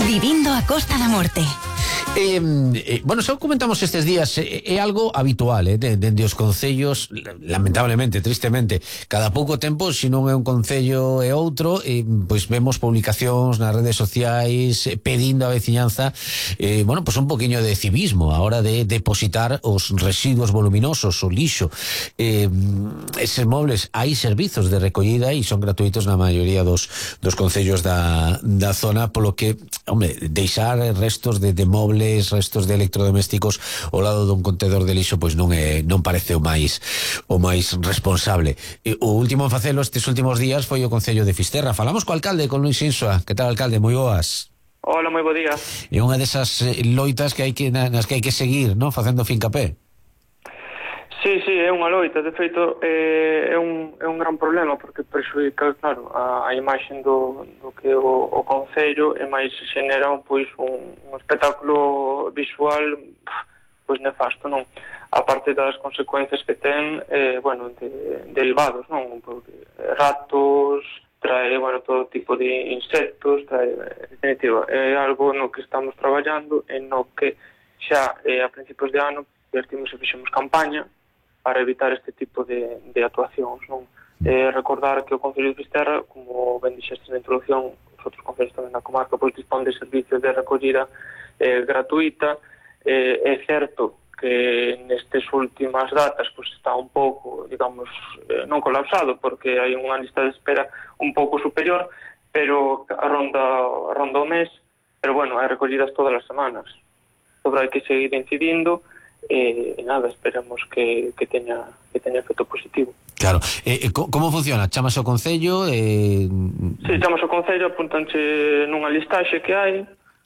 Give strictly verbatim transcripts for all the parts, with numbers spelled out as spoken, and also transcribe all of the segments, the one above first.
Vivindo a Costa da Morte. Eh, eh, bueno, xa comentamos estes días, é, eh, é algo habitual, eh, dende os concellos, lamentablemente, tristemente, cada pouco tempo, se non é un concello e outro, eh, pois vemos publicacións nas redes sociais eh, pedindo a veciñanza, eh, bueno, pois un poquinho de civismo a hora de depositar os residuos voluminosos, o lixo. Eh, eses mobles, hai servizos de recollida e son gratuitos na maioría dos, dos concellos da, da zona, polo que, hombre, deixar restos de, de mobles, restos de electrodomésticos ao lado dun contedor de lixo pois non é non parece o máis o máis responsable. E o último en facelo estes últimos días foi o Concello de Fisterra. Falamos co alcalde, con Luis Insua. Que tal, alcalde? Moi boas. Hola, moi bo día. É unha desas loitas que hai que nas que hai que seguir, non? Facendo fincapé. Sí, sí, é unha loita, de feito é, é, un, é un gran problema porque perxudica, claro, a, a imaxen do, do que o, o Concello e máis se xenera pois, un, un espectáculo visual pois nefasto, non? A parte das consecuencias que ten, eh, bueno, de, de elevados, non? Porque ratos, trae, bueno, todo tipo de insectos, trae, en definitiva, é algo no que estamos traballando e no que xa eh, a principios de ano vertimos e fixemos campaña para evitar este tipo de, de actuacións, non? Eh, recordar que o Concello de Fisterra, como ben dixeste na introducción, os outros concellos tamén na comarca, pois dispón de servicios de recollida eh, gratuita. Eh, é certo que nestes últimas datas pois está un pouco, digamos, eh, non colapsado, porque hai unha lista de espera un pouco superior, pero ronda, ronda o mes, pero bueno, hai recollidas todas as semanas. Sobre hai que seguir incidindo, e eh, nada, esperamos que, que teña que teña efecto positivo. Claro, eh, como funciona? Chamas ao Concello? Eh... Sí, chamas ao Concello, apuntanche nunha listaxe que hai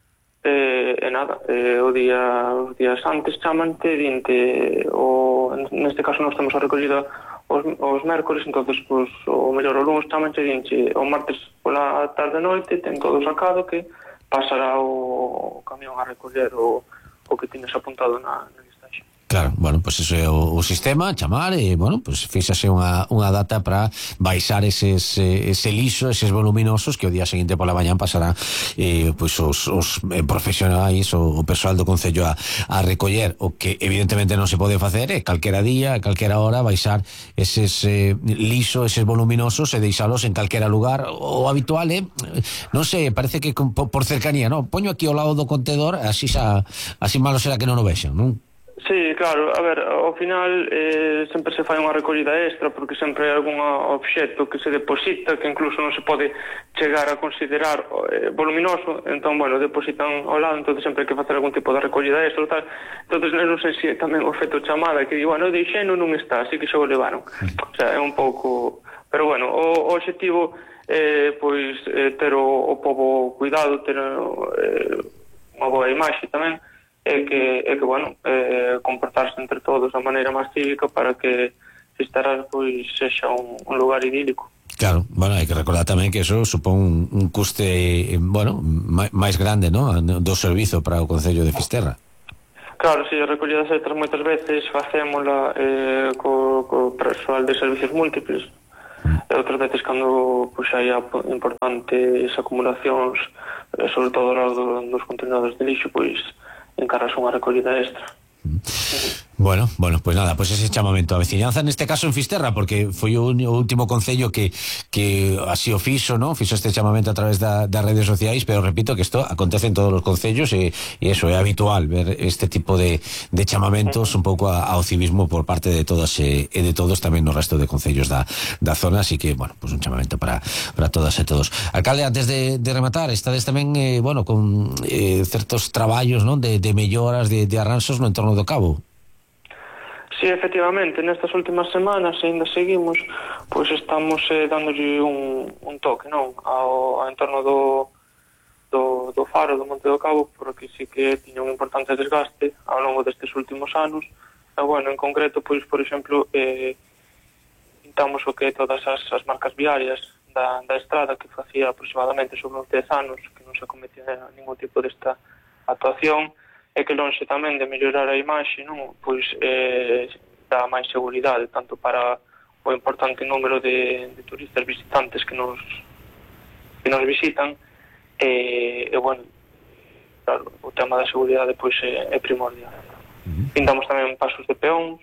e, e nada, e, o día os días antes chamante dinte o, neste caso nós temos a recollida os, os mércores, entonces pues, o mellor o lunes chamanche dinche o martes pola tarde noite ten todo sacado que pasará o camión a recoller o, o que tines apuntado na, na listaxe. Claro, bueno, pois pues eso é o, o sistema, chamar e, bueno, pois pues fíxase unha, unha data para baixar eses, ese lixo, eses voluminosos que o día seguinte pola mañán pasará eh, pois pues os, os profesionais, o, o persoal do Concello a, a recoller. O que evidentemente non se pode facer é calquera día, a calquera hora baixar eses eh, lixo, eses voluminosos e deixalos en calquera lugar. O habitual é, eh, non sei, parece que por, por cercanía, non? Poño aquí ao lado do contedor, así xa, así malo será que non o vexan, non? Sí, claro, a ver, ao final eh, sempre se fai unha recollida extra porque sempre hai algún obxecto que se deposita que incluso non se pode chegar a considerar eh, voluminoso, entón, bueno, depositan ao lado, entón sempre hai que facer algún tipo de recollida extra ou tal, entón non sei se tamén o efecto chamada que digo, bueno, deixeno non está, así que xa o levaron, o sea, é un pouco, pero bueno, o, o obxectivo eh, pois eh, ter o, o pobo cuidado, ter eh, unha boa imaxe tamén, é que, é que bueno, eh, comportarse entre todos da maneira máis cívica para que Fisterra pois sexa un, un lugar idílico. Claro, bueno, hai que recordar tamén que eso supón un, un custe, eh, bueno, máis grande, ¿no?, do servizo para o Concello de Fisterra. Claro, si, a recollida de extras moitas veces facémola eh, co, co persoal de servicios múltiples, e outras veces cando pois, hai importantes acumulacións, eh, sobre todo ao lado dos contenedores de lixo, pois encarras unha recollida extra. Bueno, bueno, pues nada, pues ese chamamento a veciñanza neste caso en Fisterra, porque foi o, o último concello que que así o fixo, ¿no? Fixo este chamamento a través da, das redes sociais, pero repito que isto acontece en todos os concellos e, e eso é habitual ver este tipo de, de chamamentos un pouco a, ao civismo por parte de todas e, e de todos tamén no resto de concellos da, da zona, así que, bueno, pues un chamamento para, para todas e todos. Alcalde, antes de, de rematar, estades tamén, eh, bueno, con eh, certos traballos, ¿no?, de, de melloras, de, de arranxos no entorno do Cabo. Sí, efectivamente, nestas últimas semanas ainda seguimos, pois estamos eh, dándolle un, un toque, non, ao, ao entorno do, do, do faro do Monte do Cabo, porque sí que tiña un importante desgaste ao longo destes últimos anos, e, bueno, en concreto, pois, por exemplo, eh, pintamos o que todas as, as marcas viarias da, da estrada, que facía aproximadamente sobre uns dez anos, que non se acometía ningún tipo desta actuación, e que lonxe tamén de mellorar a imaxe, non, pois eh, dá máis seguridade tanto para o importante número de, de turistas visitantes que nos que nos visitan e, e bueno, claro, o tema da seguridade pois é, é primordial. Uh-huh. Pintamos tamén pasos de peóns,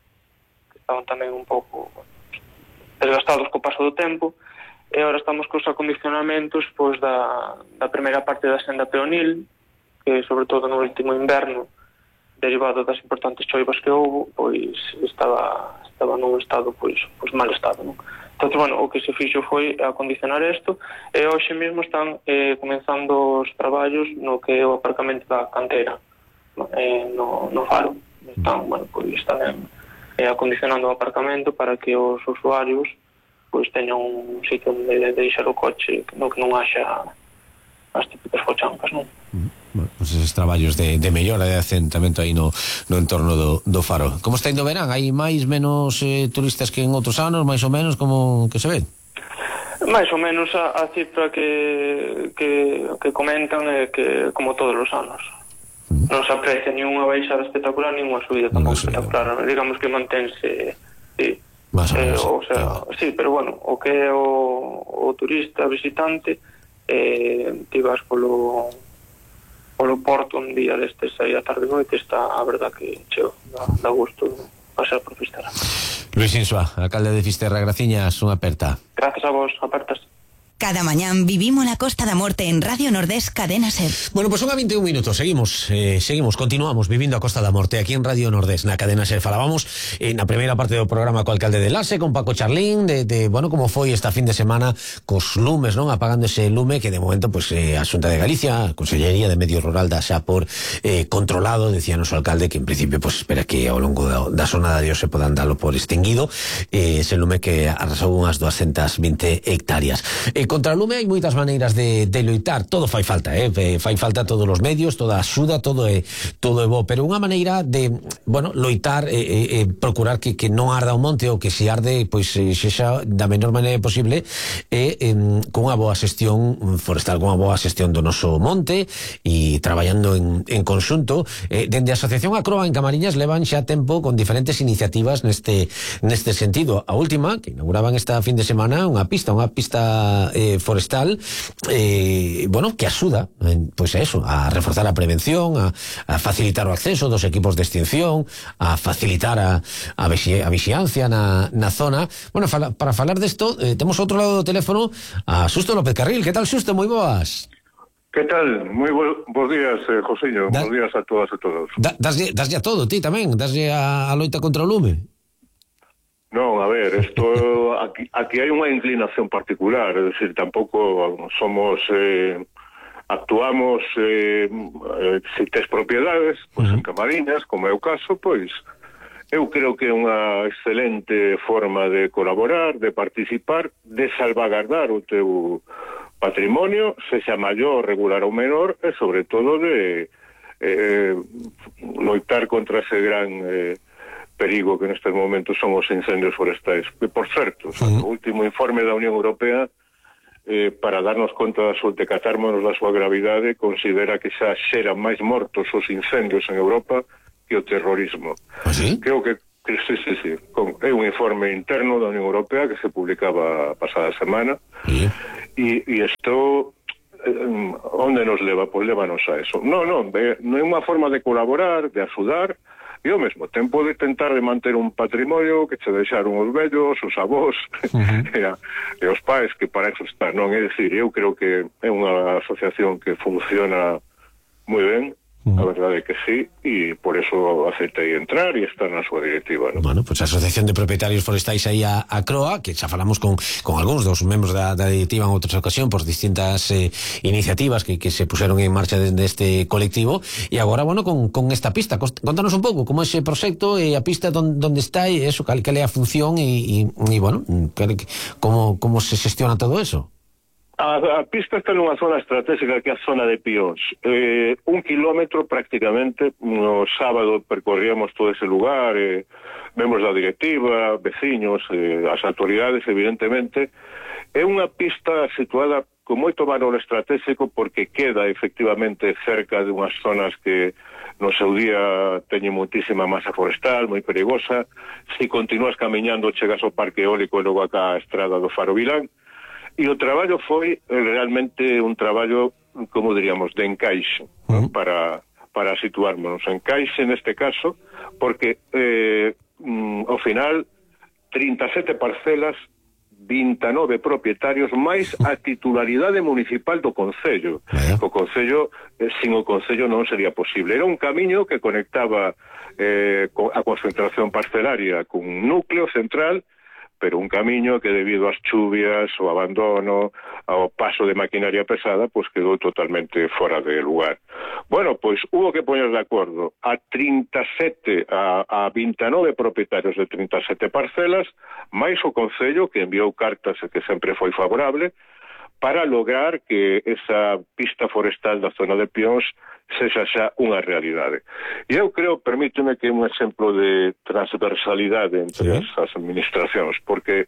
que estaban tamén un pouco desgastados co paso do tempo, e agora estamos cos acondicionamentos pois da, da primeira parte da senda peonil, que sobre todo no último inverno, derivado das importantes choivas que houve, pois estaba estaba nun estado pois, pois mal estado, non? Entón, bueno, o que se fixo foi acondicionar isto, e hoxe mesmo están eh, comenzando os traballos no que é o aparcamento da canteira, no, eh, no, no faro. Están, bueno, pois tamén eh, acondicionando o aparcamento para que os usuarios pois teñan un sitio onde deixar o coche no que non haxa as típicas fochancas, non? Bueno, pues esos traballos de, de mellora de acentamento aí no, no entorno do, do faro. Como está indo o verán? Hai máis, menos eh, turistas que en outros anos, máis ou menos, como que se ven? Máis ou menos a, a cifra que, que, que comentan é que como todos os anos. Mm. Non se aprecia ni unha baixada espectacular ni unha subida tampouco espectacular. Digamos que mantense, sí. Más o menos, eh, o sea, sí, pero bueno, o que é o, o turista visitante, eh, ti vas polo polo porto un día destes aí a tarde noite, está a verdad que cheo, dá, dá gusto pasar por Fisterra. Luis Insua, alcalde de Fisterra, graciñas, unha aperta. Gracias a vos, apertas. Cada mañán vivimos la Costa da Morte en Radio Nordés Cadena Ser. Bueno, pues son a veintiún minutos, seguimos, eh, seguimos, continuamos vivindo a Costa da Morte aquí en Radio Nordés, na Cadena Ser. Falábamos en a primeira parte do programa co alcalde de Laxe, con Paco Charlín, de, de bueno, como foi esta fin de semana cos lumes, non? Apagando ese lume que de momento, pues, eh, a Xunta de Galicia, a Consellería de Medio Rural da xa por eh, controlado, decía noso alcalde, que en principio, pues, espera que ao longo da, da zona de Dios se podan dalo por extinguido, eh, ese lume que arrasou unhas doscientas vinte hectáreas. Eh, contra o lume hai moitas maneiras de, de loitar, todo fai falta, eh? fai falta todos os medios, toda a axuda, todo é, todo é bo, pero unha maneira de, bueno, loitar e eh, eh, procurar que, que non arda o monte, ou que se arde, pois eh, xa da menor maneira posible, e eh, con unha boa xestión forestal, con unha boa xestión do noso monte, e traballando en, en conxunto. Eh, dende a Asociación Acroa en Camariñas levan xa tempo con diferentes iniciativas neste, neste sentido. A última, que inauguraban esta fin de semana, unha pista, unha pista eh, forestal, eh, bueno, que axuda, eh, pois a eso, a reforzar a prevención, a, a facilitar o acceso dos equipos de extinción, a facilitar a, a, vixi, a vixiancia na, na zona. Bueno, fala, para falar desto, eh, temos outro lado do teléfono a Xusto López Carril. Que tal, Xusto? Moi boas. Que tal? Moi bo, bons días, eh, Josiño. Da, bons días a todas e todos. Da, daslle, daslle a todo, ti tamén? Daslle a, a loita contra o lume? Non, a ver, esto aquí, aquí hai unha inclinación particular, é dicir, tampouco somos eh, actuamos eh, se tes propiedades, pois uh-huh. en Camariñas, como é o caso, pois eu creo que é unha excelente forma de colaborar, de participar, de salvagardar o teu patrimonio, sexa maior, regular ou menor, e sobre todo de eh, loitar contra ese gran eh, perigo que nestes momentos son os incendios forestais. E, por certo, uh-huh. o último informe da Unión Europea, eh, para darnos conta da súa, decatármonos da súa gravidade, considera que xa xeran máis mortos os incendios en Europa que o terrorismo. ¿Ah, sí? Creo que, que sí, sí, sí. Con, é un informe interno da Unión Europea que se publicaba a pasada semana, uh-huh. e, e isto eh, onde nos leva? Pois levanos a eso. Non, non, non é unha forma de colaborar, de axudar, e ao mesmo tempo de tentar de manter un patrimonio que che deixaron os vellos, os avós, uh-huh. e, a, e os pais, que para eso está, non? É dicir, eu creo que é unha asociación que funciona moi ben, uh-huh. a verdade é que sí, e por eso aceptei entrar e estar na súa directiva, non? Bueno, pois pues a Asociación de Propietarios Forestais aí a, a Croa, que xa falamos con, con algúns dos membros da, da directiva en outras ocasións por distintas eh, iniciativas que, que se puseron en marcha desde este colectivo, e agora, bueno, con, con esta pista. Contanos un pouco como ese proxecto e a pista donde, donde está e eso, cal, cal é a función e, e, e bueno, cal, como, como se xestiona todo eso. A, a pista está nunha zona estratégica que é a zona de Pións. Eh, un kilómetro prácticamente. No sábado percorríamos todo ese lugar, eh, membros da directiva, veciños, eh, as autoridades, evidentemente. É unha pista situada con moito valor estratégico porque queda efectivamente cerca de unhas zonas que no seu día teñen moitísima masa forestal, moi perigosa. Se continúas camiñando chegas ao parque eólico e logo acá a estrada do Faro Vilán. E o traballo foi realmente un traballo como diríamos, de encaixe, ¿no? para, para situarnos. Encaixe neste caso, porque eh, mm, ao final trinta e sete parcelas, vinte e nove propietarios, máis a titularidade municipal do Concello. O Concello, eh, sin o Concello non sería posible. Era un camiño que conectaba eh, a concentración parcelaria con un núcleo central, pero un camiño que debido ás chuvias, o abandono, ao paso de maquinaria pesada, pois quedou totalmente fora de lugar. Bueno, pois hubo que poñer de acordo a trinta e sete, a, a vinte e nove propietarios de trinta e sete parcelas, máis o Concello, que enviou cartas e que sempre foi favorable, para lograr que esa pista forestal da zona de Pións sexa xa unha realidade. E eu creo, permíteme, que é un exemplo de transversalidade entre sí. as administracións, porque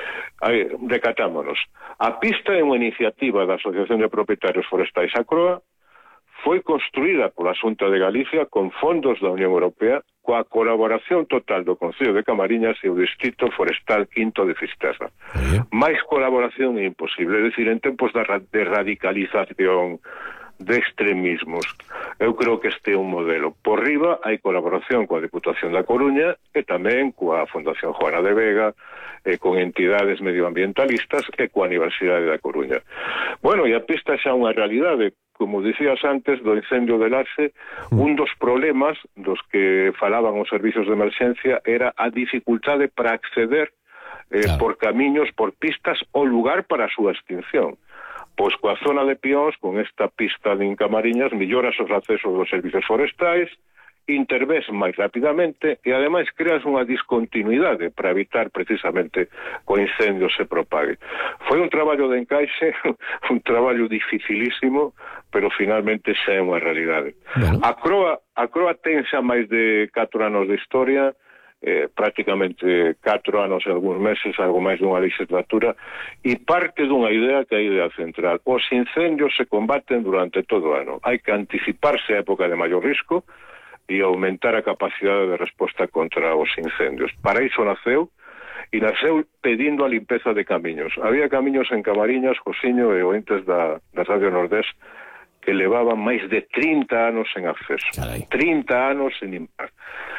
aí, decatámonos. A pista é unha iniciativa da Asociación de Propietarios Forestais A Croa, foi construída pola Xunta de Galicia con fondos da Unión Europea, coa colaboración total do Concello de Camariñas e o Distrito Forestal Quinto de Fisterra. Sí. Máis colaboración é imposible, é dicir, en tempos de, ra de radicalización, de extremismos. Eu creo que este é un modelo. Por riba hai colaboración coa Deputación da Coruña e tamén coa Fundación Juana de Vega, e con entidades medioambientalistas e coa Universidade da Coruña. Bueno, e a pista xa unha realidade. Como dicías antes, do incendio de Laxe, un dos problemas dos que falaban os servizos de emerxencia era a dificultade para acceder eh, claro. por camiños, por pistas, ao lugar para a súa extinción. Pois coa zona de Pións, con esta pista de Camariñas, melloras os accesos dos servizos forestais, intervés máis rapidamente e ademais creas unha discontinuidade para evitar precisamente que o incendio se propague. Foi un traballo de encaixe, un traballo dificilísimo, pero finalmente xa é unha realidade. Bueno. A Croa, a Croa ten xa máis de catro anos de historia, eh, prácticamente catro anos e algúns meses, algo máis dunha legislatura, e parte dunha idea que é a idea central. Os incendios se combaten durante todo o ano. Hai que anticiparse a época de maior risco e aumentar a capacidade de resposta contra os incendios. Para iso naceu, e naceu pedindo a limpeza de camiños. Había camiños en Camariñas, Josiño e ointes da, da Radio Nordés, que levaban máis de trinta anos en acceso. Carai. trinta anos en limpar.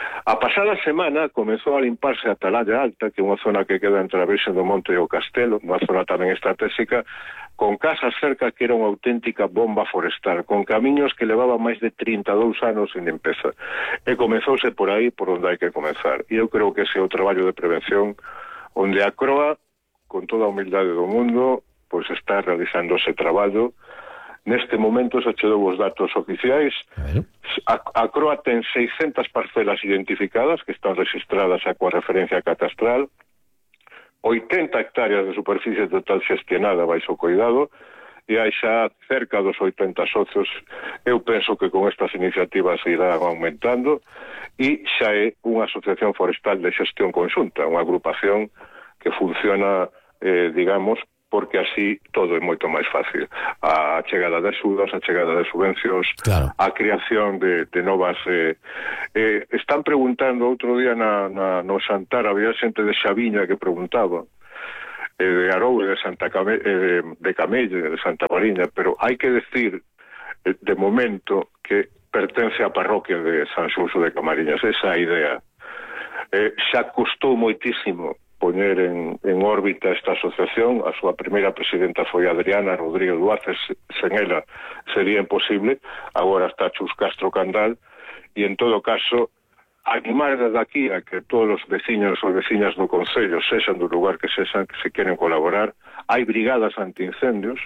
A pasada semana comezou a limparse a Atalaya Alta, que é unha zona que queda entre a Virxen do Monte e o Castelo, unha zona tamén estratégica, con casas cerca que era unha auténtica bomba forestal, con camiños que levaban máis de trinta e dous anos en limpeza. E comezouse por aí por onde hai que comenzar. E eu creo que ese é o traballo de prevención onde a Croa, con toda a humildade do mundo, pois está realizando ese traballo. Neste momento se che dou os datos oficiais. A, a Croa ten seiscentas parcelas identificadas que están registradas a coa referencia catastral, oitenta hectáreas de superficie total xestionada baixo cuidado, e hai xa cerca dos oitenta socios. Eu penso que con estas iniciativas se irán aumentando, e xa é unha asociación forestal de xestión conxunta, unha agrupación que funciona, eh, digamos, porque así todo é moito máis fácil. A chegada de axudas, a chegada de subvencións, claro. a creación de, de novas... Eh, eh, están preguntando, outro día na, na, no Xantar, había xente de Xaviña que preguntaba, eh, de Aroude, de, Santa Came, eh, de Camelle, de Santa Mariña, pero hai que decir, eh, de momento, que pertence á parroquia de San Xurxo de Camariñas, esa idea. Eh, xa custou moitísimo poñer en, en órbita esta asociación. A súa primeira presidenta foi Adriana Rodríguez Duarte, sen ela sería imposible. Agora está Chus Castro Candal, e en todo caso animar desde aquí a que todos os veciños ou veciñas do Concello, sexan do lugar que sexan, que se queren colaborar. Hai brigadas antiincendios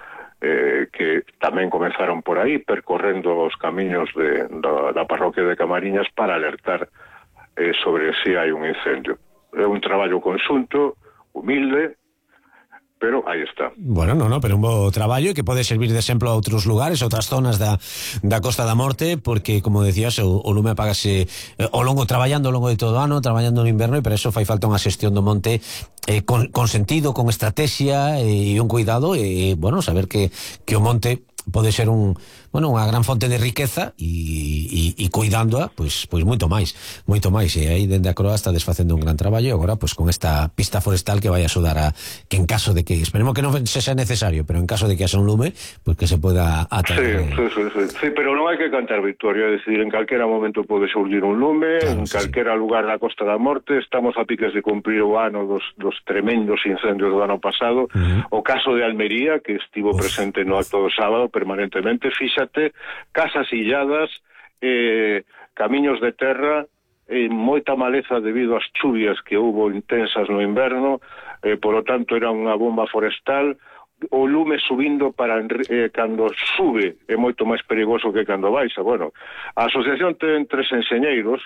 eh, que tamén comenzaron por aí, percorrendo os camiños de, da, da parroquia de Camariñas para alertar eh, sobre si hai un incendio. É un traballo conxunto, humilde, pero aí está. Bueno, no, no, pero un bo traballo que pode servir de exemplo a outros lugares, outras zonas da, da Costa da Morte, porque, como decías, o, o lume apágase eh, ao longo, traballando ao longo de todo o ano, traballando no inverno, e para eso fai falta unha xestión do monte eh, con, con sentido, con estrategia e un cuidado, e, bueno, saber que, que o monte pode ser un, bueno, unha gran fonte de riqueza e, e, e cuidándoa, pois, pois moito máis, moito máis, e aí dende a Croa está desfacendo un gran traballo, e agora pois con esta pista forestal que vai axudar a que en caso de que, esperemos que non sexa necesario, pero en caso de que haxa un lume, pois que se poda atraer. Sí, sí, sí, sí, sí, pero non hai que cantar victoria, é dicir, en calquera momento pode xurdir un lume, claro, en sí, calquera sí. lugar da Costa da Morte, estamos a piques de cumprir o ano dos, dos tremendos incendios do ano pasado, uh-huh. o caso de Almería, que estivo Uf. presente no acto do sábado, permanentemente, fíxate, casas illadas, eh, camiños de terra, eh, moita maleza debido ás chuvias que hubo intensas no inverno, eh, por lo tanto era unha bomba forestal, o lume subindo para eh, cando sube é moito máis perigoso que cando baixa. Bueno, a asociación ten tres enxeñeiros,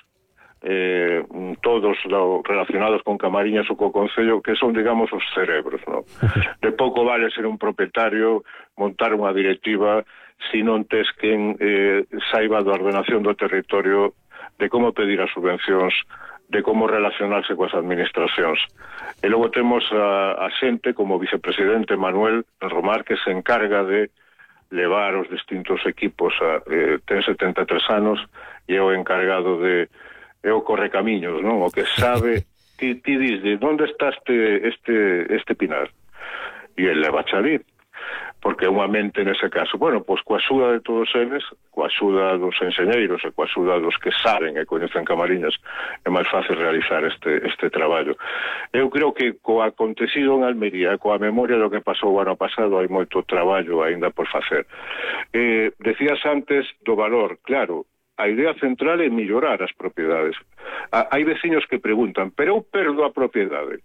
eh, todos lo, relacionados con Camariñas ou co Concello, que son, digamos, os cerebros, ¿no? De pouco vale ser un propietario, montar unha directiva, si non tes quen eh, saiba da ordenación do territorio, de como pedir as subvencións, de como relacionarse coas administracións. E logo temos a, a xente como vicepresidente Manuel Romar, que se encarga de levar os distintos equipos a, eh, ten setenta e tres anos e é o encargado de é o correcamiños, non? O que sabe, ti, ti dices, onde está este, este, este pinar? E ele leva a chalir, porque é unha mente nese caso. Bueno, pois coa axuda de todos eles, coa axuda dos enxeñeiros e coa axuda dos que saben e coñecen Camariñas, é máis fácil realizar este, este traballo. Eu creo que coa acontecido en Almería, coa memoria do que pasou o ano pasado, hai moito traballo aínda por facer. Eh, decías antes do valor, claro, a idea central é mellorar as propiedades. Hai veciños que preguntan, pero eu perdo a propiedade?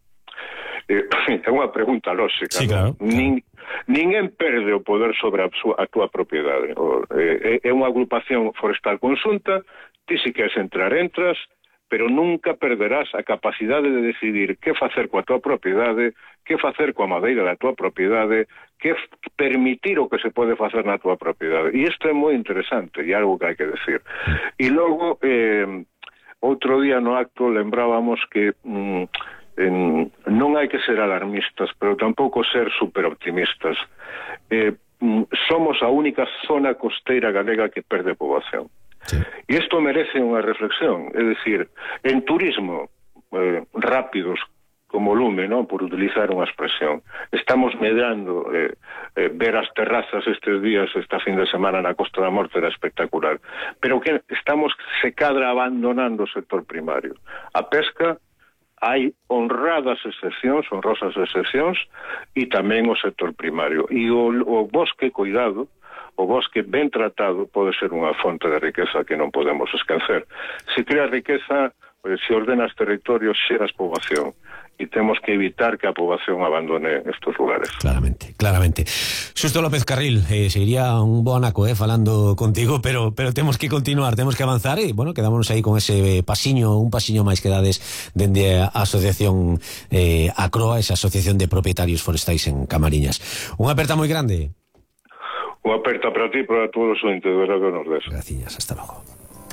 Eh, é unha pregunta lógica. Sí, claro, claro. Nin, ninguén perde o poder sobre a, su, a túa propiedade. O, eh, é unha agrupación forestal conxunta, ti si queres entrar, entras, pero nunca perderás a capacidade de decidir que facer coa túa propiedade, que facer coa madeira da túa propiedade, que permitir o que se pode facer na túa propiedade. E isto é moi interesante, e algo que hai que decir. E logo, eh, outro día no acto lembrábamos que mm, en, non hai que ser alarmistas, pero tampouco ser superoptimistas. Eh, mm, somos a única zona costeira galega que perde poboación. Sí. E isto merece unha reflexión, é dicir, en turismo eh, rápidos como lume, ¿no? Por utilizar unha expresión, estamos medrando, eh, eh, ver as terrazas estes días, esta fin de semana na Costa da Morte era espectacular, pero que estamos se cadra abandonando o sector primario. A pesca, hai honradas excepcións, honrosas excepcións, e tamén o sector primario. E o, o bosque, cuidado, o bosque ben tratado pode ser unha fonte de riqueza que non podemos esquecer. Se crea riqueza, se ordenas territorios, xeras poboación, e temos que evitar que a poboación abandone estes lugares. Claramente, claramente. Xusto López Carril, eh, seguiría un bo anaco eh, falando contigo, pero pero temos que continuar, temos que avanzar e, bueno, quedámonos aí con ese pasiño, un pasiño máis que dades dende a asociación eh, ACROA, esa asociación de propietarios forestais en Camariñas. Unha aperta moi grande. Unha aperta para ti e para todos os ointes de Radio Nordés. Gracias, hasta logo.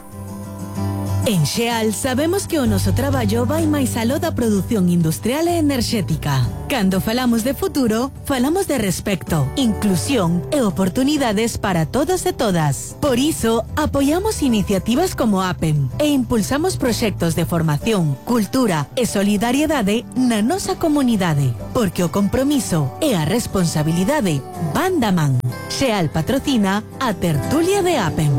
En Xeal sabemos que o noso traballo vai máis aló da produción industrial e enerxética. Cando falamos de futuro, falamos de respecto, inclusión e oportunidades para todos e todas. Por iso, apoiamos iniciativas como APEM e impulsamos proxectos de formación, cultura e solidariedade na nosa comunidade, porque o compromiso e a responsabilidade van da man. Xeal patrocina a tertulia de APEM.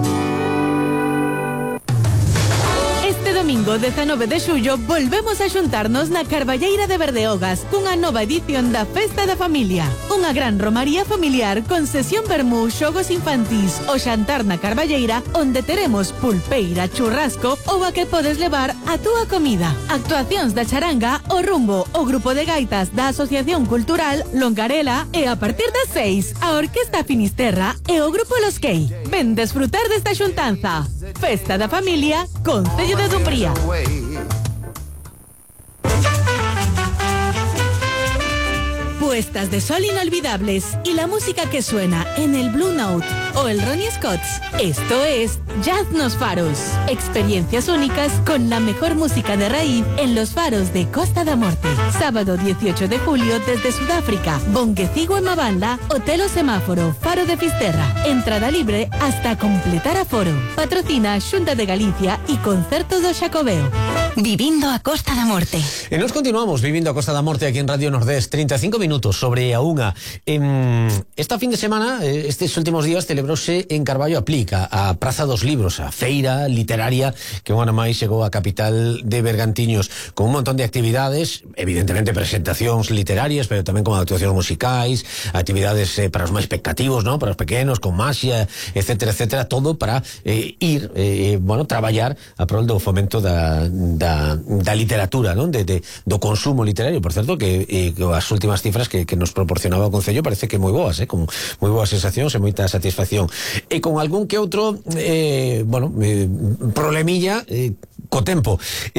Domingo dezanove de xullo volvemos a xuntarnos na Carballeira de Berdeogas cunha nova edición da Festa da Familia. Unha gran romaría familiar con sesión vermú, xogos infantís, o xantar na Carballeira onde teremos pulpeira, churrasco ou a que podes levar a túa comida. Actuacións da charanga, o rumbo, o grupo de gaitas da Asociación Cultural Longarela e a partir das seis a Orquesta Finisterra e o grupo Los Key. Ven desfrutar desta xuntanza. Festa da Familia, Concello de Dumbría. puestas de sol inolvidables y la música que suena en el Blue Note o el Ronnie Scott's. Esto es Jazz Nos Faros. Experiencias únicas con la mejor música de raíz en los faros de Costa da Morte. Sábado dieciocho de julio desde Sudáfrica, Bonquecigo en Mabanda, Hotel O Semáforo, Faro de Fisterra. Entrada libre hasta completar aforo. Patrocina Xunta de Galicia y Concertos do Xacobeo. Vivindo a Costa da Morte. E nos continuamos vivindo a Costa da Morte aquí en Radio Nordés, treinta e cinco minutos sobre a unha. En esta fin de semana, estes últimos días, celebrouse en Carballo Aplica a Praza dos Libros, a feira literaria que un ano máis chegou a capital de Bergantiños, con un montón de actividades, evidentemente presentacións literarias, pero tamén con actuacións musicais, actividades eh, para os máis expectativos, ¿no? Para os pequenos, con maxia, etcétera, etcétera, todo para eh, ir, eh, bueno, traballar a prol do fomento da, da, da literatura, ¿no? De, de, do consumo literario. Por certo, que, eh, que as últimas cifras que, que nos proporcionaba o Concello parece que moi boas, eh? Con moi boas sensacións e moita satisfacción. E con algún que outro, eh, bueno, eh, problemilla, eh, co tempo.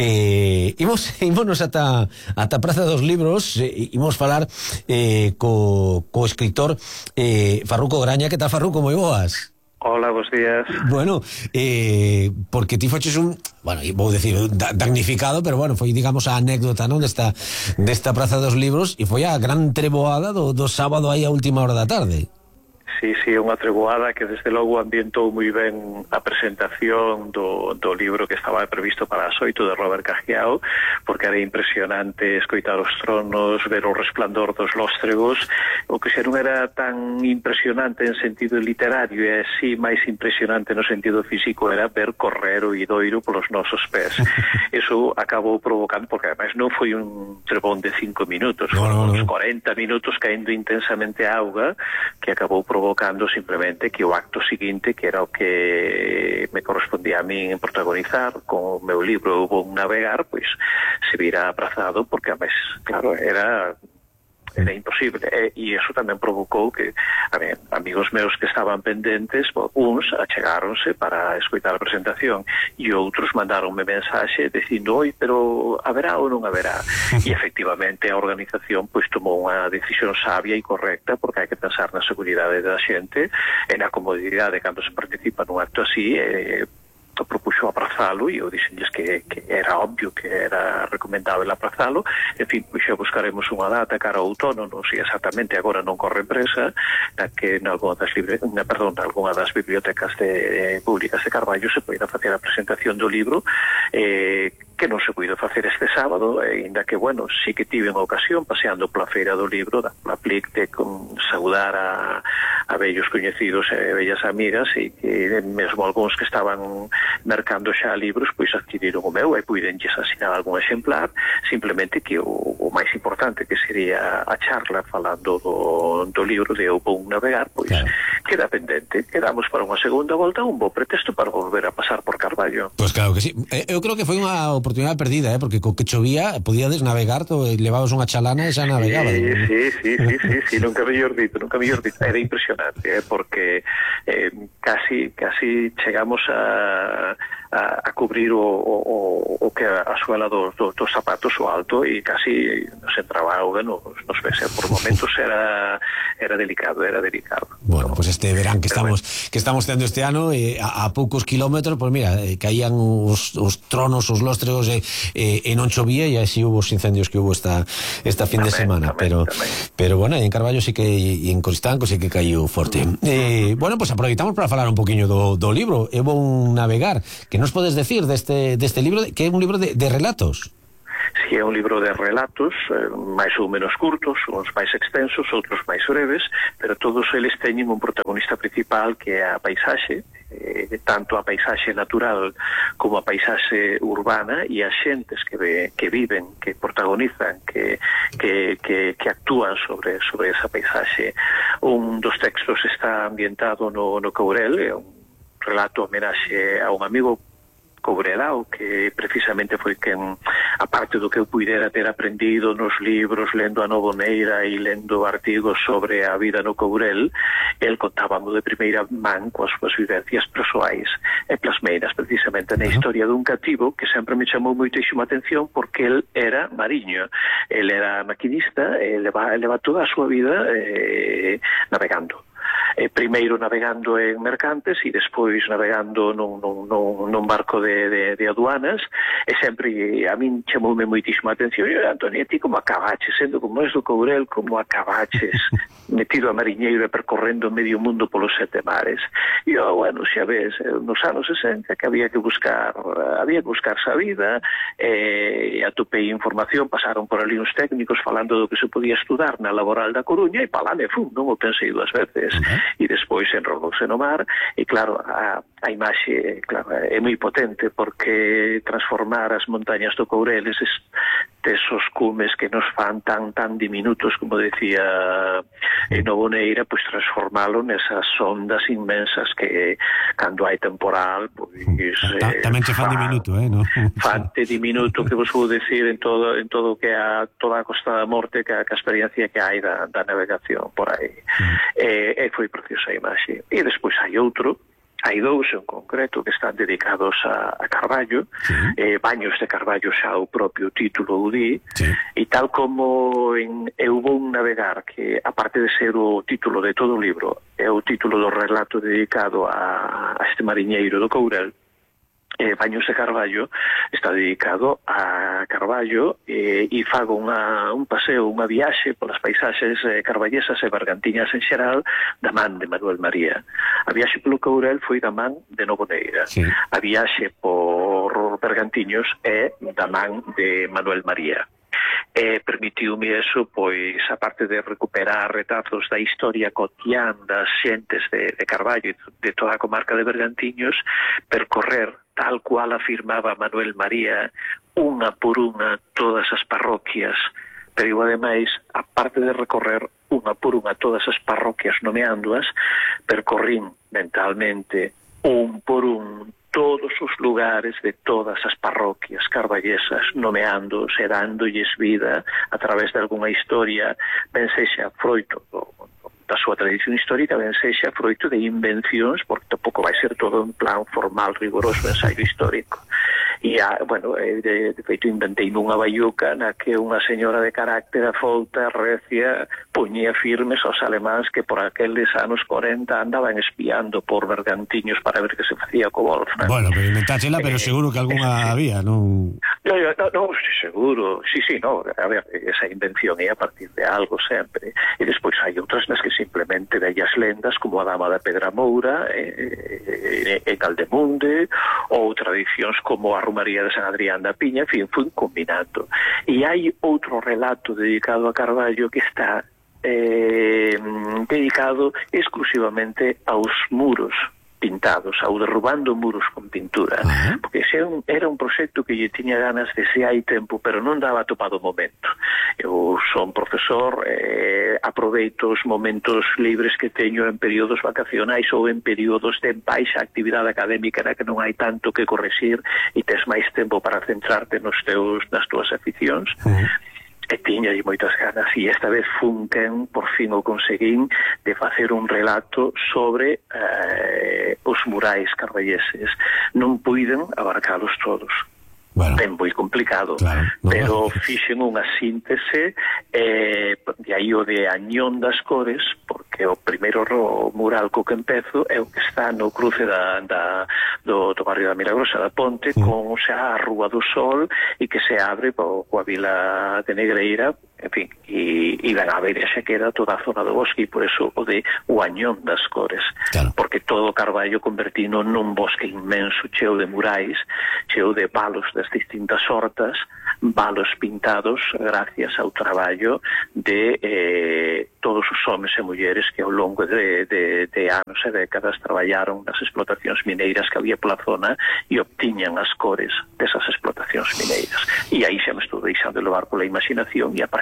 Eh, imos, ímonos ata, ata Praza dos Libros, eh, imos falar eh, co, co escritor eh, Farruco Graña. Que tal, Farruco? Moi boas. Hola, bons días. Bueno, eh, porque ti foches un, bueno, vou decir, damnificado, pero bueno, foi, digamos, a anécdota, non, desta, desta Praza dos Libros, e foi a gran treboada do, do sábado aí a última hora da tarde. Sí, sí, unha treboada que desde logo ambientou moi ben a presentación do, do libro que estaba previsto para as oito de Robert Cajiao, porque era impresionante escoitar os tronos, ver o resplandor dos lóstregos. O que xa non era tan impresionante en sentido literario e así máis impresionante no sentido físico era ver correr o idoiro polos nosos pés. Eso acabou provocando, porque ademais non foi un trebón de cinco minutos, no, foron no, no. uns corenta minutos caendo intensamente a auga, que acabou provocando simplemente que o acto seguinte, que era o que me correspondía a min protagonizar con o meu libro Hubo un navegar, pois se vira aprazado, porque a mes, claro, era era imposible, e, e iso tamén provocou que, a ver, amigos meus que estaban pendentes, uns achegáronse para escoitar a presentación e outros mandaronme mensaxe dicindo, oi, pero haberá ou non haberá? E efectivamente a organización pois tomou unha decisión sabia e correcta, porque hai que pensar na seguridade da xente e na comodidade cando se participa nun acto así, e propuxo aprazalo, e eu dixenlles que, que era obvio que era recomendable aprazalo. En fin, pois xa buscaremos unha data cara ao outono, non sei exactamente, agora non corre presa, na que nalgúna das libre, na, perdón, nalgúna das bibliotecas de, eh, públicas de Carballo se poida facer a presentación do libro, eh, que non se puido facer este sábado, e ainda que, bueno, sí que tive unha ocasión paseando pola feira do libro, da pola Plic, de con, saudar a, a vellos coñecidos e vellas amigas, e que mesmo algúns que estaban mercando xa libros, pois adquiriron o meu e puidenlles asinar algún exemplar, simplemente que o, o máis importante, que sería a charla falando do, do libro de Hubo un navegar, pois claro, queda pendente. Quedamos para unha segunda volta, un bo pretexto para volver a pasar por Carballo. Pois pues claro que sí. Eu creo que foi unha oportunidade perdida, eh? Porque co que chovía podíades navegar, to, levabas unha chalana e xa navegaba. Sí, sí, sí, sí, sí, sí, nunca mellor dito, nunca mellor dito. Era impresionante, eh? Porque eh, casi, casi chegamos a A, a cubrir o, o, o que a suela dos, dos, dos zapatos, o alto, e casi nos entraba auga nos, nos ves. Por momentos era era delicado, era delicado. Bueno, ¿no? Pues este verán que Pero estamos bueno, que estamos tendo este ano, eh, a, a poucos kilómetros, pues mira, eh, caían os, os tronos, os lóstregos, e eh, eh, non chovía, e así hubo os incendios que hubo esta esta fin tamén, de semana, tamén, pero tamén. pero bueno, en Carballo sí que, e en Coristanco sí que caiu forte. Eh, bueno, pues aproveitamos para falar un poquinho do, do libro Hubo un navegar, que nos podes decir deste, deste libro, que é un libro de, de relatos? Si é un libro de relatos, eh, máis ou menos curtos, uns máis extensos, outros máis breves, pero todos eles teñen un protagonista principal, que é a paisaxe, eh, tanto a paisaxe natural como a paisaxe urbana, e as xentes que, ve, que viven, que protagonizan, que, que, que, que actúan sobre, sobre esa paisaxe. Un dos textos está ambientado no, no Courel, é un relato homenaxe a un amigo Courelao, que precisamente foi quen aparte do que eu puidera ter aprendido nos libros, lendo a Novoneira e lendo artigos sobre a vida no Courel, el contábamo de primeira man coas súas vivencias persoais e plasmeiras precisamente na historia dun cativo que sempre me chamou moitísima atención porque el era mariño, el era maquinista e leva, leva toda a súa vida eh, navegando. Eh, primeiro navegando en mercantes e despois navegando nun, nun, nun, nun barco de, de, de aduanas e sempre a min chamoume moitísima atención. E, Antonio, ti como acabaches sendo como és do Courel, como acabaches metido a mariñeiro e percorrendo medio mundo polos sete mares? E eu, bueno, xa ves, nos anos sesenta que había que buscar había que buscarse a vida, e eh, atopei información, pasaron por ali uns técnicos falando do que se podía estudar na laboral da Coruña e palá me fun, non o pensei dúas veces. Uh-huh. E despois enrolouse no mar e claro, a, a imaxe claro, é moi potente porque transformar as montañas do Courel eses tesos cumes que nos fan tan tan diminutos como decía en Novoneira, pois transformalo nesas ondas inmensas que cando hai temporal pois eh, tamén che fan diminuto, eh, no? Fante diminuto que vos vou decir en todo en todo que a toda a Costa da Morte, que a, que a experiencia que hai da, da navegación por aí. Mm. E, e foi preciosa a imaxe. E despois hai outro, hai dous en concreto que están dedicados a, a Carballo, sí. eh, Baños de Carballo xa o propio título o di, sí. E tal como en Eu vou navegar, que aparte de ser o título de todo o libro, é o título do relato dedicado a, a este mariñeiro do Courel, Eh, Baños de Carballo está dedicado a Carballo eh, e fago unha, un paseo, unha viaxe polas paisaxes eh, carballesas e bergantiñas en xeral da man de Manuel María. A viaxe polo Courel foi da man de Novoneira. Sí. A viaxe por Bergantiños é da man de Manuel María. E permitiume eso, pois, aparte de recuperar retazos da historia cotián das xentes de, de Carballo e de toda a comarca de Bergantiños, percorrer, tal cual afirmaba Manuel María, unha por unha todas as parroquias, pero eu, ademais, aparte de recorrer unha por unha todas as parroquias nomeándoas, percorrín mentalmente un por un todos os lugares de todas as parroquias carballesas, nomeándoos e dándolles vida a través de algunha historia, ben sexa froito do, da súa tradición histórica, ben sexa froito de invencións, porque tampouco vai ser todo en plan formal, rigoroso, ensaio histórico. E, a, bueno, de, de feito, inventei nunha baiuca na que unha señora de carácter afouta, recia, poñía firmes aos alemáns que por aqueles anos corenta andaban espiando por Bergantiños para ver que se facía co Wolfram. Bueno, pero inventáchela, pero seguro que algunha eh, había, non? No, no, no, seguro, sí, sí, no, a ver, esa invención é a partir de algo sempre, e despois hai outras nas que simplemente vellas lendas como a Dama da Pedra Moura eh, en Galdemunde, ou tradicións como a Romaría de San Adrián da Piña, en fin, fui combinando. E hai outro relato dedicado a Carballo que está eh, dedicado exclusivamente aos muros pintados, ao derrubando muros con pintura, uh-huh. Porque ese era un proxecto que lle tiña ganas desde hai tempo, pero non daba topado o momento. Eu son profesor, eh, aproveito os momentos libres que teño en períodos vacacionais ou en períodos de baixa actividade académica na que non hai tanto que correxir e tes máis tempo para centrarte nos teus, nas túas aficións. Uh-huh. E tiña moitas ganas, e esta vez fun quen, por fin o conseguín, de facer un relato sobre eh, os murais carballeses. Non puiden abarcalos todos. Bueno, ben moi complicado, claro, no, pero fixen unha síntese, eh, de aí o de Añón das Cores, porque o primeiro mural co que empezo é o que está no cruce da, da, do, do barrio da Milagrosa da Ponte, mm. con xa a Rúa do Sol, e que se abre po, coa vila de Negreira, en fin, e, e van a ver xa queda toda a zona do bosque, e por eso o de o Añón das Cores, claro. Porque todo Carballo convertino nun bosque inmenso, cheo de murais, cheo de palos das distintas hortas, valos pintados gracias ao traballo de eh, todos os homes e mulleres que ao longo de, de, de anos e décadas traballaron nas explotacións mineiras que había pola zona e obtiñan as cores desas explotacións mineiras. E aí xa me estou deixando levar pola imaginación, e a partir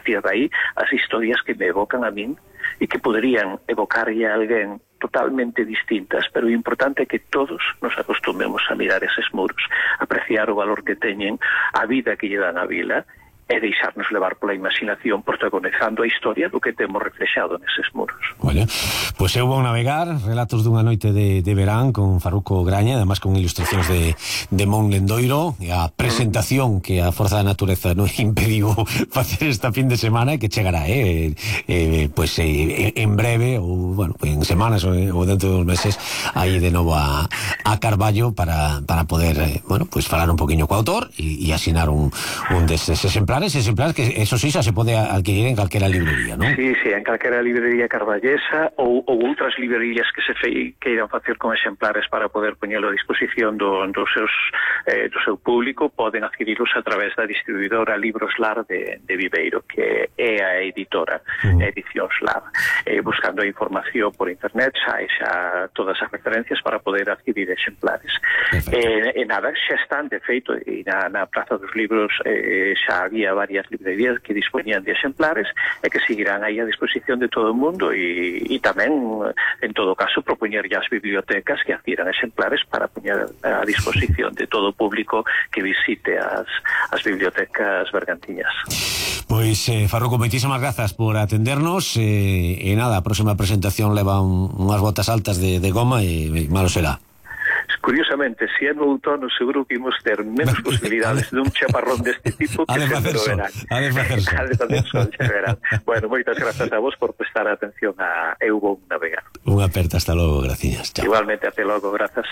partir de aí as historias que me evocan a min e que poderían evocarlle a alguén totalmente distintas, pero o importante é que todos nos acostumemos a mirar eses muros, apreciar o valor que teñen, a vida que lle dan a vila, e deixarnos levar pola imaginación protagonizando a historia do que temos reflexado neses muros. Bueno, pois eu vou navegar relatos dunha noite de, de verán con Farruco Graña, además con ilustracións de, de Mon Lendoiro, e a presentación que a Forza da Natureza non impediu facer esta fin de semana e que chegará, eh, eh, pois eh, en breve ou, bueno, en semanas ou, ou dentro dos meses aí de novo a, a Carballo para, para poder, eh, bueno, pois falar un poquinho co autor e, e asinar un, un deses exemplares exemplares que eso sí xa se pode adquirir en calquera librería, non? Sí, sí, en calquera librería carballesa ou, ou outras librerías que se fei, que irán facer con exemplares para poder poñelo a disposición do, do, seus, eh, do seu público, poden adquirirlos a través da distribuidora Libros Lar de, de Viveiro, que é a editora, uh-huh. Edicións Lar. Eh, buscando a información por internet xa xa todas as referencias para poder adquirir exemplares. Eh, e nada, xa están, de feito, e na, na Praza dos Libros eh, xa había varias librerías que dispoñían de exemplares e que seguirán aí a disposición de todo o mundo e, e tamén, en todo caso, propoñer as bibliotecas que adquieran exemplares para poñer a disposición de todo o público que visite as, as bibliotecas bergantiñas. Pois, eh, Farruco, moitísimas grazas por atendernos eh, e nada, a próxima presentación leva un, unhas botas altas de, de goma e malo será. Curiosamente, se é no outono, seguro que imos ter menos posibilidades dun chaparrón deste tipo que se no verán. Ha de facerse. Ha de facerse, xa verán. Bueno, moitas grazas a vos por prestar atención a Eu Vou Navegar. Unha aperta, hasta logo, graciñas. Chao. Igualmente, até logo, grazas.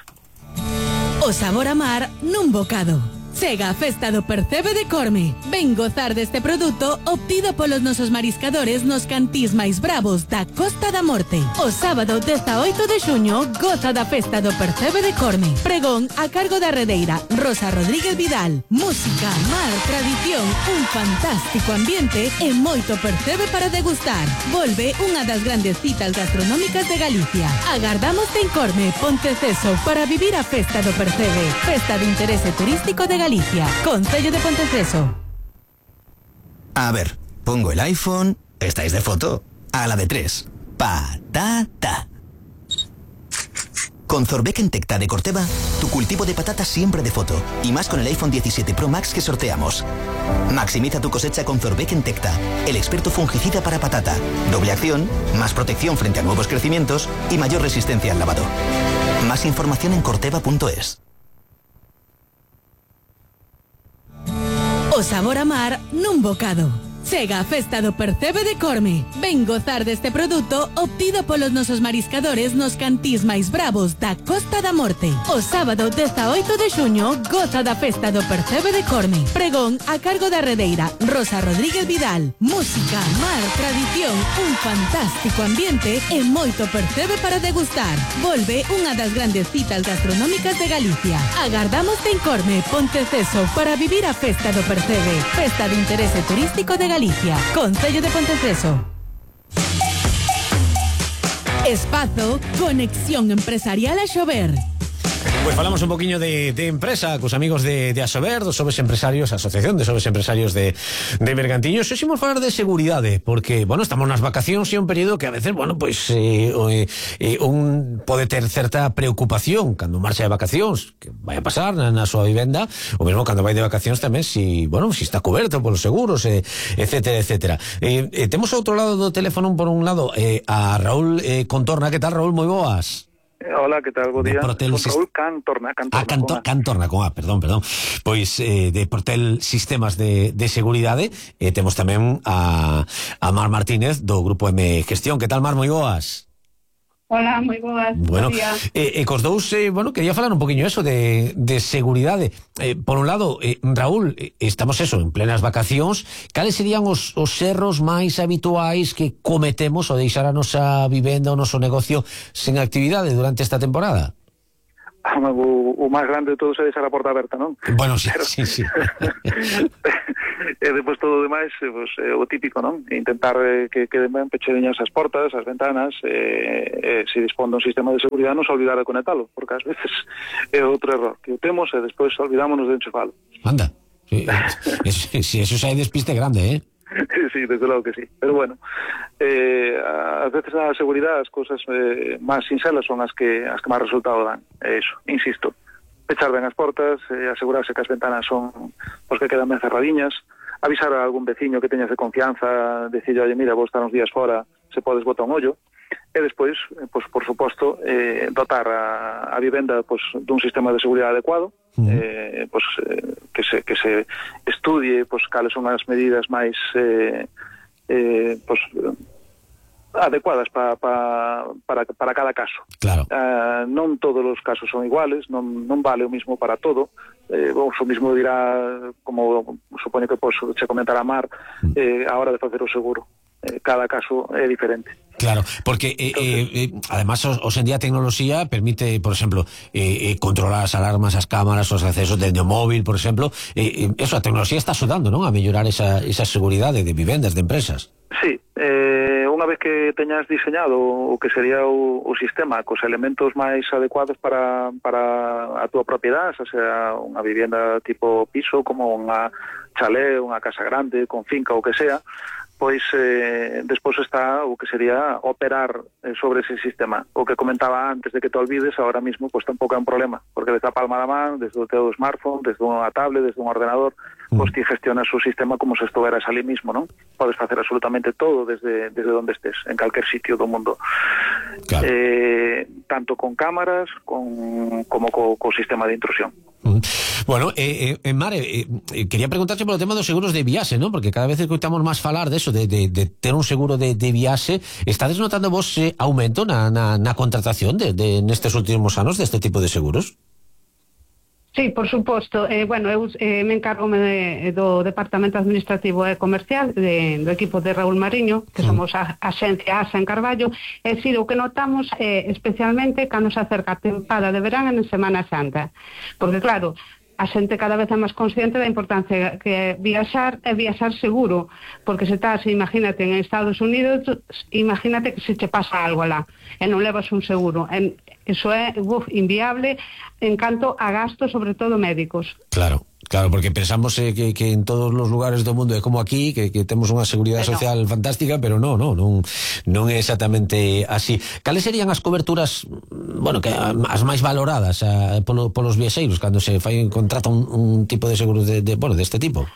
O sabor a mar nun bocado. Chega a festa do Percebe de Corme. Ven gozar deste produto obtido polos nosos mariscadores nos cantís máis bravos da Costa da Morte. O sábado dezaoito de xuño goza da festa do Percebe de Corme. Pregón a cargo da redeira Rosa Rodríguez Vidal. Música, mar, tradición, un fantástico ambiente e moito percebe para degustar. Volve unha das grandes citas gastronómicas de Galicia. Agardámoste en Corme, Ponteceso, para vivir a festa do Percebe. Festa de interese turístico de Galicia. Galicia, Concello de Ponteceso. A ver, pongo el iPhone, estáis de foto, a la de tres. Patata. Con Zorbeck Tecta de Corteva, tu cultivo de patatas siempre de foto. Y más con el iPhone diecisiete Pro Max que sorteamos. Maximiza tu cosecha con Zorbeck Tecta, el experto fungicida para patata. Doble acción, más protección frente a nuevos crecimientos y mayor resistencia al lavado. Más información en corteva punto es. O sabor a mar nun bocado. Chega a festa do Percebe de Corme. Ven gozar deste produto obtido polos nosos mariscadores nos cantís máis bravos da Costa da Morte. O sábado dezaoito de xuño goza da festa do Percebe de Corme. Pregón a cargo da redeira Rosa Rodríguez Vidal. Música, mar, tradición, un fantástico ambiente e moito percebe para degustar. Volve unha das grandes citas gastronómicas de Galicia. Agardámoste en Corme, Ponteceso, para vivir a festa do Percebe. Festa de interese turístico de Galicia. Galicia, Concello de Ponteceso. Espazo, conexión empresarial a Xover. Pois falamos un poquinho de, de empresa cos amigos de, de Asober, dos Sobes Empresarios, Asociación de Sobes Empresarios de, de Bergantiños. Xeximos falar de seguridade, porque, bueno, estamos nas vacacións e un período que a veces, bueno, pois eh, eh, un pode ter certa preocupación cando marcha de vacacións, que vai a pasar na, na súa vivenda, ou mesmo cando vai de vacacións tamén, si, bueno, si está coberto polos seguros, eh, etcétera, etcétera. Eh, eh, temos outro lado do teléfono, por un lado, eh, a Raúl eh, Contorna. Que tal, Raúl? Moi boas. Hola, que tal? Bo día. Portel Con Raúl Cantorna, Cantorna, ah, Canto, con Cantorna, con A, perdón, perdón. Pois eh, de Portel Sistemas de, de Seguridade eh, temos tamén a, a Mar Martínez do Grupo M Gestión. Que tal, Mar? Moi boas. Hola, moi boas. Bueno, e eh, eh, cos dous, eh, bueno, quería falar un poquinho eso de, de seguridade. Eh, por un lado, eh, Raúl, eh, estamos eso, en plenas vacacións. Cales serían os, os erros máis habituais que cometemos ao deixar a nosa vivenda, o noso negocio sen actividade durante esta temporada? O, o máis grande de todos é deixar a porta aberta, non? Bueno, sí, Pero... sí, sí. E depois todo o demais, pues, é o típico, non? Intentar eh, que queden ben pechadiñas as portas, as ventanas, eh, eh, se dispón dun sistema de seguridade non se olvidar de conectalo, porque ás veces é outro error, que o temos e despois olvidámonos de enchufalo. Anda, si, si, si eso xa é despiste grande, eh? sí, desde logo que sí. Pero bueno, eh, ás veces a seguridade as cousas eh, máis sinxelas son as que as que máis resultado dan. É iso, insisto, pechar ben as portas, eh, asegurarse que as ventanas son os que quedan ben cerradiñas, avisar a algún veciño que teñas de confianza, decirle, oye, mira, vou estar uns días fora, se podes botar un ollo, e despois, pues, por suposto, eh, dotar a, a vivenda pues, dun sistema de seguridade adecuado, uh-huh. eh, pues, eh, que, se, que se estudie pues, cales son as medidas máis eh, eh, pues, adecuadas pa, pa, para, para cada caso. Claro. Uh, non todos os casos son iguales, non, non vale o mismo para todo. Eh, o mismo dirá, como supoño que pues, se comentará Mar, eh, a hora de facer o seguro. Eh, cada caso é diferente. Claro, porque eh, eh, eh, además os en día a tecnoloxía permite, por exemplo, eh, eh, controlar as alarmas, as cámaras, os accesos dende o móvil, por exemplo, eh, eh, eso, a tecnoloxía está axudando, non? A mellorar esa, esa seguridade de vivendas, de empresas. Sí, eh, unha vez que teñas diseñado o que sería o, o sistema cos elementos máis adecuados para, para a túa propiedade, xa sea unha vivienda tipo piso, como unha chalé, unha casa grande, con finca ou que sea, pois eh, despois está o que sería operar eh, sobre ese sistema. O que comentaba antes de que te olvides, ahora mismo pues tampouco é un problema, porque desde a palma da man, desde o teu smartphone, desde unha tablet, desde un ordenador, mm. pois ti gestionas o sistema como se estuveras ali mismo, non? Podes facer absolutamente todo desde, desde onde estés, en calquer sitio do mundo. Claro. Eh, tanto con cámaras con, como co, co sistema de intrusión. Mm. Bueno, eh, eh, Mare, eh, quería preguntarche polo tema dos seguros de viaxe, non? Porque cada vez escoitamos máis falar de eso, de, de, de ter un seguro de, de viaxe. Estades notando vos eh, aumento na, na, na contratación de, de nestes últimos anos deste tipo de seguros? Sí, por suposto. Eh, bueno, eu eh, me encargo de, do Departamento Administrativo e Comercial de, do equipo de Raúl Mariño, que somos a, a xencia ASA en Carballo, e si o que notamos eh, especialmente cando se acerca a tempada de verán en Semana Santa. Porque claro, a xente cada vez é máis consciente da importancia que é viaxar e viaxar seguro, porque se estás, imagínate, en Estados Unidos, imagínate que se te pasa algo lá e non levas un seguro. En, eso é uf, inviable en canto a gastos, sobre todo médicos. Claro. Claro, porque pensamos eh, que, que en todos os lugares do mundo é como aquí, que, que temos unha seguridade social no. fantástica, pero non, non, non, non é exactamente así. Cales serían as coberturas, bueno, que as máis valoradas a, polo, polos viaxeiros cando se fai contrata un, un tipo de seguro de, de, bueno, deste tipo?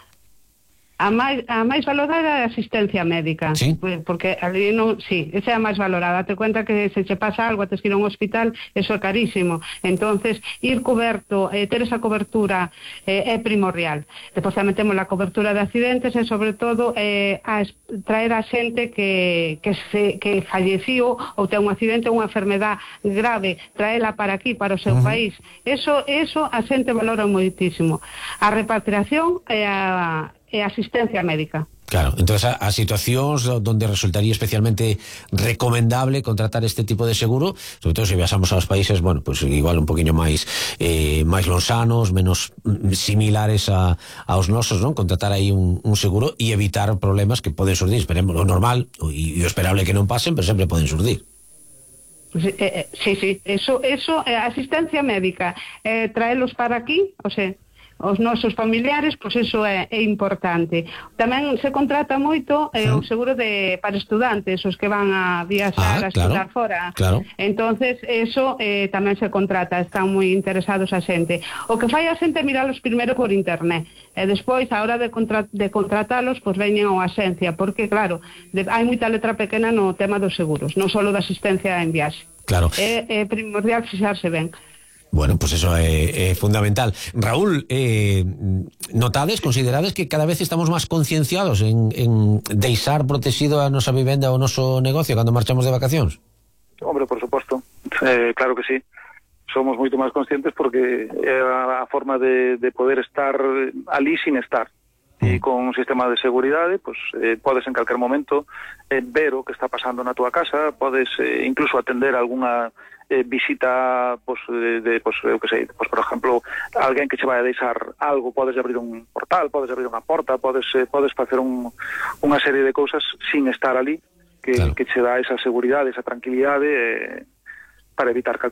A máis, a máis valorada é a asistencia médica. Sí? Porque ali non, sí, esa é a máis valorada. Te cuenta que se che pasa algo, tes que ir a un hospital, eso é carísimo. Entonces, ir coberto, eh, ter esa cobertura eh, é primordial. Depois tamén temos a cobertura de accidentes e, sobre todo, eh, a traer a xente que, que, se, que falleció ou ten un accidente ou unha enfermedad grave, traela para aquí, para o seu uh-huh. país. Eso, eso a xente valora moitísimo. A repatriación e a e asistencia médica. Claro, entonces a, a situacións donde resultaría especialmente recomendable contratar este tipo de seguro, sobre todo se viaxamos aos países, bueno, pues igual un poquinho máis eh, máis lonsanos, menos similares a, aos nosos, non? Contratar aí un, un seguro e evitar problemas que poden surdir, esperemos, o normal e o esperable que non pasen, pero sempre poden surdir. Sí, eh, sí, sí, eso, eso eh, asistencia médica, eh, traelos para aquí, o sea, os nosos familiares, pois eso é, é importante. Tamén se contrata moito eh, sí. o seguro de para estudantes, os que van a viaxar ah, a estudar claro, fora. Claro. Entonces, eso eh, tamén se contrata, están moi interesados a xente. O que fai a xente é miralos primeiro por internet, e despois, a hora de, contra de contratalos, pois veñen a axencia, porque, claro, de, hai moita letra pequena no tema dos seguros, non só da asistencia en viaxe. Claro. É, é primordial fixarse ben. Bueno, pues eso é, é fundamental. Raúl, eh, notades, considerades que cada vez estamos máis concienciados en, en deixar protegido a nosa vivenda ou o noso negocio cando marchamos de vacacións? Hombre, por suposto, eh, claro que sí. Somos moito máis conscientes porque é a forma de, de poder estar ali sin estar. E con un sistema de seguridade, pues, eh, podes en calquer momento eh, ver o que está pasando na túa casa, podes eh, incluso atender algunha eh, visita, pues, de, de, pues, eu que sei, pues, por exemplo, alguén que che vai a deixar algo, podes abrir un portal, podes abrir unha porta, podes, eh, podes facer un, unha serie de cousas sin estar ali, que, claro. que che dá esa seguridade, esa tranquilidade, eh, para evitar